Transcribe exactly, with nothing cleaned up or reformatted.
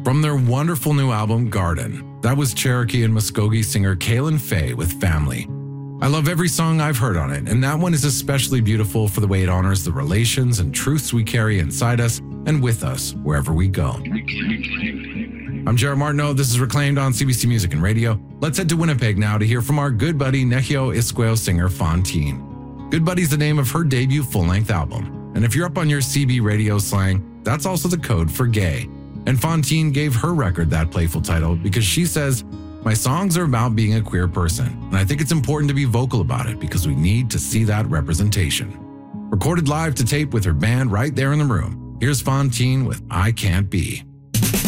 From their wonderful new album, Garden, that was Cherokee and Muskogee singer Kaylin Faye with Family. I love every song I've heard on it, and that one is especially beautiful for the way it honors the relations and truths we carry inside us and with us wherever we go. I'm Jared Martineau. This is Reclaimed on C B C Music and Radio. Let's head to Winnipeg now to hear from our good buddy Nehio Isqueo singer Fontaine. Good Buddy's the name of her debut full-length album, and if you're up on your C B radio slang, that's also the code for gay. And Fontaine gave her record that playful title because she says, "My songs are about being a queer person, and I think it's important to be vocal about it because we need to see that representation." Recorded live to tape with her band right there in the room, here's Fontaine with I Can't Be.